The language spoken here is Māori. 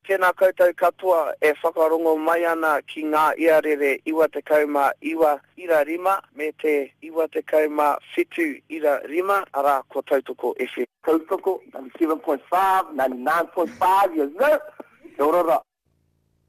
tēnā koutou katoa e whakarongo mai ana ki ngā iarere 29 ira rima me te 27 ira rima ara ko Tautoko FM. Tautoko, 97.5, 99.5, you know. Te orora.